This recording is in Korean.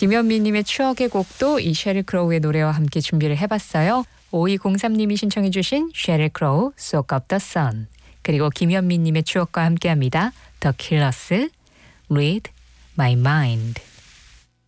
김현미님의 추억의 곡도 이 셰릴 크로우의 노래와 함께 준비를 해봤어요. 5203님이 신청해 주신 셰릴 크로우, Soak Up the Sun. 그리고 김현미님의 추억과 함께합니다. The Killers, Read My Mind.